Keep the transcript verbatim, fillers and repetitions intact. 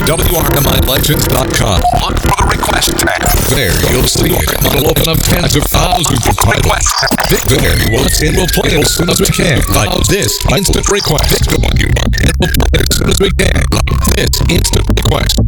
W R M I Legends dot com. Look for the request tab. There you'll see it. It'll open up tens of thousands of titles. Click there. Once it will play it as soon as we can. Like this instant request. It will play it as soon as we can. Like this instant request.